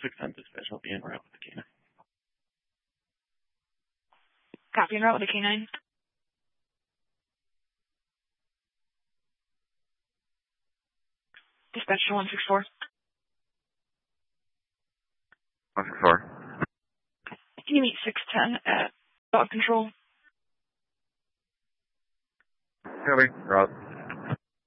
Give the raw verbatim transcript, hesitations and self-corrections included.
six ten dispatch. I'll be en route with the canine. Copy, en route with the canine. Dispatch to one six four. one six four. Can you meet six ten at dog control? Copy. Route.